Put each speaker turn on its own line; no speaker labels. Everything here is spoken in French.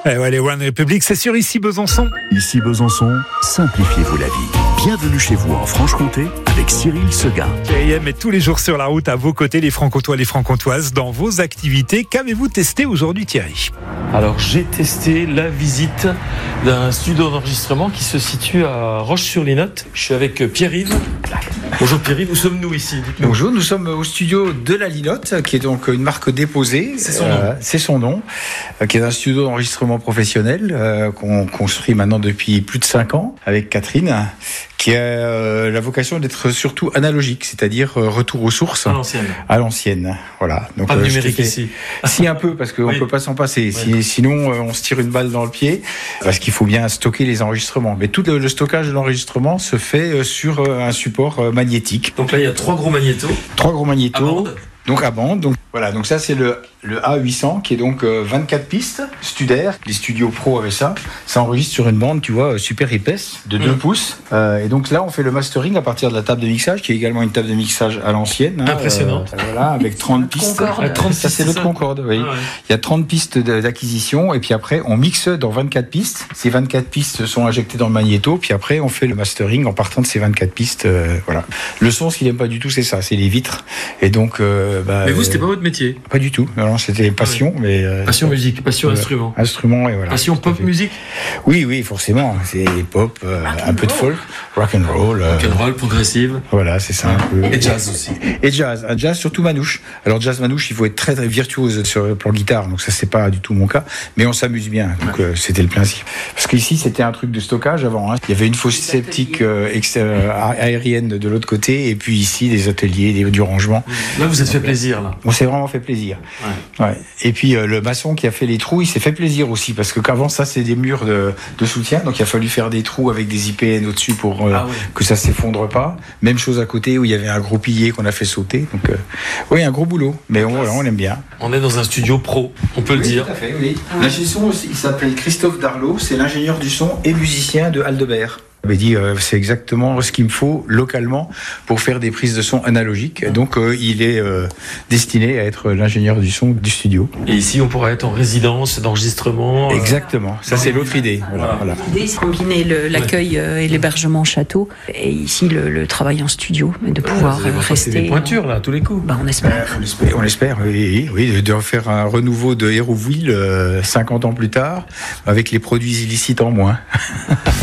Ouais, les One Republic, c'est sur Ici Besançon.
Ici Besançon, simplifiez-vous la vie. Bienvenue chez vous en Franche-Comté avec Cyril Seguin.
KM est tous les jours sur la route à vos côtés, les Franc-Comtois, les Franc-Comtoises, dans vos activités. Qu'avez-vous testé aujourd'hui, Thierry ?
Alors, j'ai testé la visite d'un studio d'enregistrement qui se situe à Roche-sur-Linotte. Je suis avec Pierre-Yves. Bonjour Pierre-Yves, où sommes-nous ici ? Dites-nous.
Bonjour, nous sommes au studio de la Linotte, qui est donc une marque déposée.
C'est son nom.
C'est son nom, qui est un studio d'enregistrement professionnel qu'on construit maintenant depuis plus de 5 ans avec Catherine, qui a la vocation d'être surtout analogique, c'est-à-dire retour aux sources. À l'ancienne, voilà. Donc,
pas de numérique ici.
Si, un peu, parce qu'on ne peut pas s'en passer.
Oui.
Sinon, on se tire une balle dans le pied, parce qu'il faut bien stocker les enregistrements. Mais tout le stockage de l'enregistrement se fait sur un support magnétique.
Donc là, il y a 3 gros magnétos.
3 gros magnétos.
À bande.
Donc à bande. Donc voilà, donc ça c'est le A800 qui est donc 24 pistes Studer. Les studios pro avaient ça. Ça enregistre sur une bande, tu vois, super épaisse de 2 pouces. Et donc là on fait le mastering à partir de la table de mixage qui est également une table de mixage à l'ancienne.
Impressionnant.
Voilà, avec 30 pistes.
Concorde. 30
ça c'est notre Concorde, oui.
Ah ouais.
Il y a 30 pistes d'acquisition et puis après on mixe dans 24 pistes. Ces 24 pistes sont injectées dans le magnéto puis après on fait le mastering en partant de ces 24 pistes. Voilà. Le son, ce qu'il n'aime pas du tout, c'est ça, c'est les vitres. Et donc
mais vous, c'était pas votre métier.
Pas du tout. Non, c'était passion, mais
passion musique, passion instrument.
Instrument et voilà.
Passion pop musique.
Oui, forcément. C'est pop, un peu de folk, rock and roll.
Rock and roll, progressive.
Voilà, c'est ça un peu.
Et jazz aussi.
Et jazz, un jazz surtout manouche. Alors jazz manouche, il faut être très très virtuose sur le plan guitare, donc ça c'est pas du tout mon cas, mais on s'amuse bien. Donc c'était le principe. Parce qu'ici c'était un truc de stockage avant. Hein. Il y avait une fosse septique aérienne de l'autre côté, et puis ici des ateliers, du rangement.
Là vous êtes fait plaisir là.
On s'est vraiment fait plaisir. Ouais. Et puis le maçon qui a fait les trous, il s'est fait plaisir aussi parce que qu'avant ça c'est des murs de soutien, donc il a fallu faire des trous avec des IPN au-dessus pour que ça s'effondre pas. Même chose à côté où il y avait un gros pilier qu'on a fait sauter. Donc oui, un gros boulot, mais on aime bien.
On est dans un studio pro, on peut le dire.
Tout à fait, oui. L'ingénieur son, il s'appelle Christophe Darlot, c'est l'ingénieur du son et musicien de Aldebert. Il m'a dit c'est exactement ce qu'il me faut localement pour faire des prises de son analogiques. Donc il est destiné à être l'ingénieur du son du studio.
Et ici on pourra être en résidence d'enregistrement.
Exactement, ça c'est l'autre idée. Voilà.
L'idée c'est de combiner l'accueil et l'hébergement château et ici le travail en studio, et de pouvoir rester.
C'est des pointures là, à tous les coups.
On espère.
On espère, oui, de faire un renouveau de Hérouville 50 ans plus tard avec les produits illicites en moins.